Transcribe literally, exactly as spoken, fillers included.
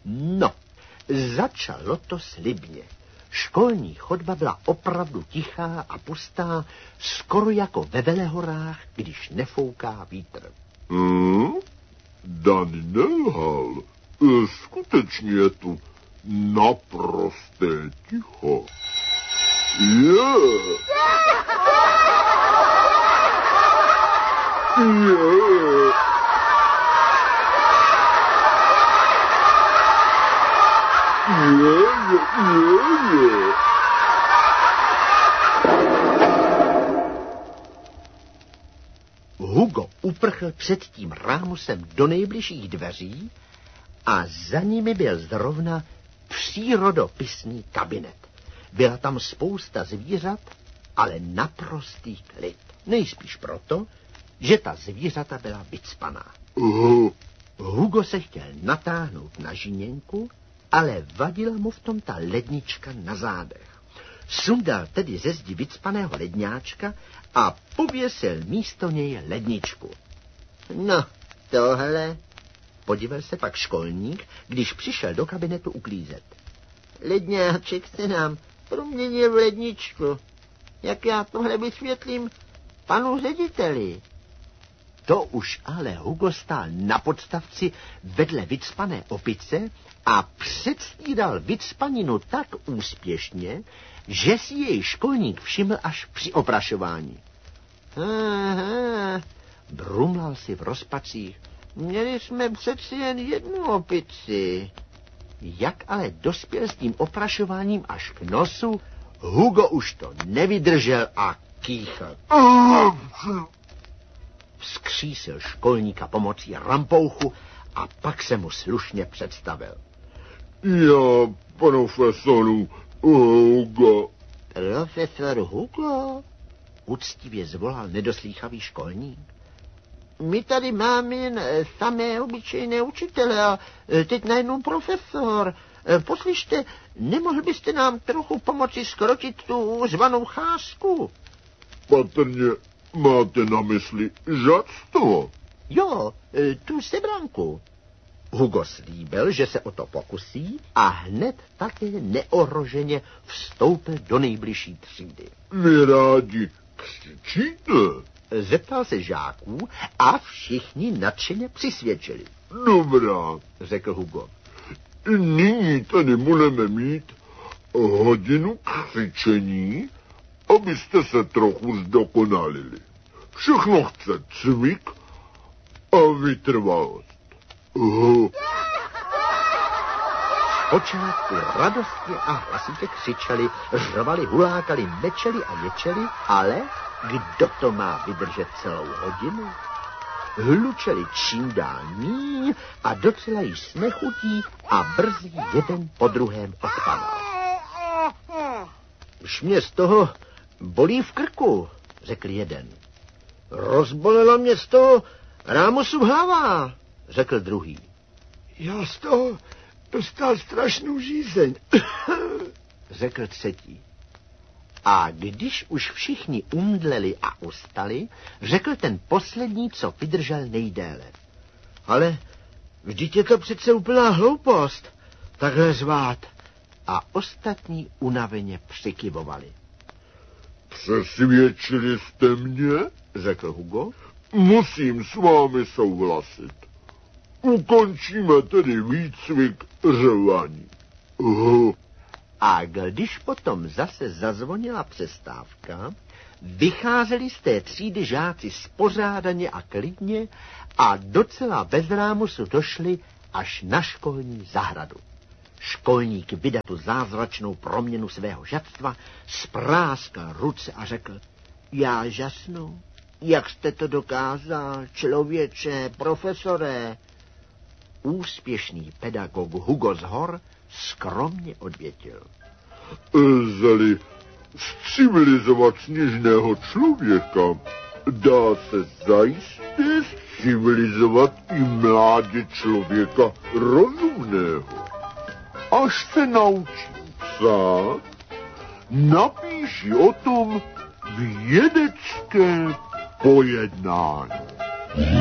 No, začalo to slibně. Školní chodba byla opravdu tichá a pustá, skoro jako ve Velehorách, když nefouká vítr. Hmm? Dan nelhal. Skutečně je tu naprosté ticho. Je. Je. Je, je, je. Hugo uprchl před tím rámusem do nejbližších dveří a za nimi byl zrovna přírodopisný kabinet. Byla tam spousta zvířat, ale naprostý klid. Nejspíš proto, že ta zvířata byla vycpaná. Uh. Hugo se chtěl natáhnout na žiněnku, ale vadila mu v tom ta lednička na zádech. Sundal tedy ze zdi vycpaného ledňáčka a pověsil místo něj ledničku. No, tohle, podíval se pak školník, když přišel do kabinetu uklízet. Ledňáček se nám proměnil v ledničku. Jak já tohle vysvětlím panu řediteli? To už ale Hugo stál na podstavci vedle vycpané opice a předstíral vycpaninu tak úspěšně, že si jej školník všiml až při oprašování. Aha, brumlal si v rozpacích. Měli jsme přeci jen jednu opici. Jak ale dospěl s tím oprašováním až k nosu, Hugo už to nevydržel a kýchl. Vzkřísil školníka pomocí rampouchu a pak se mu slušně představil. Já, profesoru Hugo. Profesor Hugo? Úctivě zvolal nedoslýchavý školník. My tady máme jen samé obyčejné učitele a teď najednou profesor. Poslyšte, nemohl byste nám trochu pomoci skrotit tu zvanou cházku? Patrně máte na mysli žactvo? Jo, tu sebranku. Hugo slíbil, že se o to pokusí a hned také neohroženě vstoupil do nejbližší třídy. Vy rádi křičíte? Zeptal se žáků a všichni nadšeně přisvědčili. Dobrá, řekl Hugo. Nyní tady budeme mít hodinu křičení, abyste se trochu zdokonalili. Všechno chce cvik a vytrvalost. Uh. Zpočátku radostně a hlasitě křičeli, řvali, hulákali, mečeli a ječeli, ale kdo to má vydržet celou hodinu? Hlučeli čím dál míň a docela již s nechutí a brzy jeden po druhém odpadal. Už mě z toho bolí v krku, řekl jeden. Rozbolela mě z toho rámusu hlava, řekl druhý. Já z toho dostal strašnou žízeň, řekl třetí. A když už všichni umdleli a ustali, řekl ten poslední, co vydržel nejdéle. Ale vždyť je to přece úplná hloupost, takhle zvát. A ostatní unaveně přikyvovali. Přesvědčili jste mě? Řekl Hugo. Musím s vámi souhlasit. Ukončíme tedy výcvik řvání. Uh. A když potom zase zazvonila přestávka, vycházeli z té třídy žáci spořádaně a klidně a docela bez rámusu došli až na školní zahradu. Školník vydal tu zázračnou proměnu svého žadstva, spráskal ruce a řekl: Já žasnu, jak jste to dokázal, člověče, profesore. Úspěšný pedagog Hugo z hor skromně odvětil: Zeli civilizovat sněžného člověka, dá se zajisté civilizovat i mládě člověka rozumného. Až se naučí psát, napíši o tom vědecké pojednání.